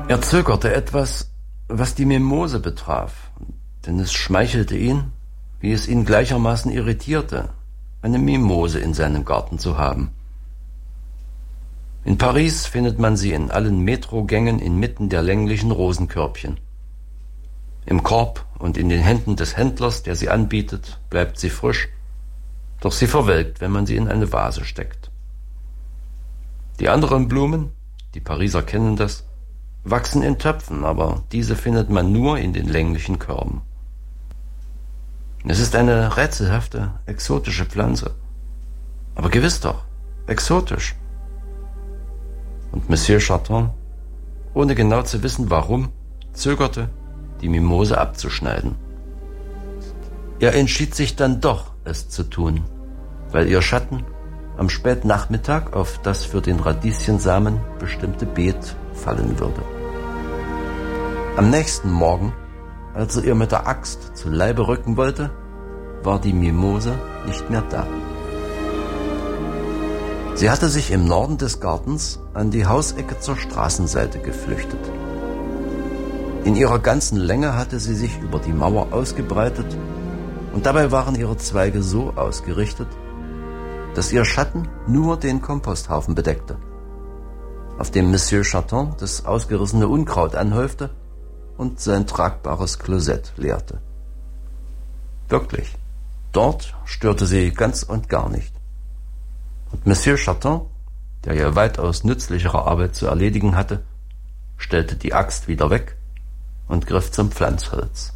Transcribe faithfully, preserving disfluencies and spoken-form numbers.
Er zögerte etwas, was die Mimose betraf, denn es schmeichelte ihn, wie es ihn gleichermaßen irritierte, eine Mimose in seinem Garten zu haben. In Paris findet man sie in allen Metrogängen inmitten der länglichen Rosenkörbchen. Im Korb und in den Händen des Händlers, der sie anbietet, bleibt sie frisch, doch sie verwelkt, wenn man sie in eine Vase steckt. Die anderen Blumen, die Pariser kennen das, wachsen in Töpfen, aber diese findet man nur in den länglichen Körben. Es ist eine rätselhafte, exotische Pflanze. Aber gewiss doch, exotisch. Und Monsieur Charton, ohne genau zu wissen warum, zögerte, die Mimose abzuschneiden. Er entschied sich dann doch, es zu tun, weil ihr Schatten am Spätnachmittag auf das für den Radieschensamen bestimmte Beet fallen würde. Am nächsten Morgen, als er ihr mit der Axt zu Leibe rücken wollte, war die Mimose nicht mehr da. Sie hatte sich im Norden des Gartens an die Hausecke zur Straßenseite geflüchtet. In ihrer ganzen Länge hatte sie sich über die Mauer ausgebreitet und dabei waren ihre Zweige so ausgerichtet, dass ihr Schatten nur den Komposthaufen bedeckte, auf dem Monsieur Charton das ausgerissene Unkraut anhäufte und sein tragbares Klosett leerte. Wirklich, dort störte sie ganz und gar nicht. Und Monsieur Charton, der ja weitaus nützlichere Arbeit zu erledigen hatte, stellte die Axt wieder weg und griff zum Pflanzholz.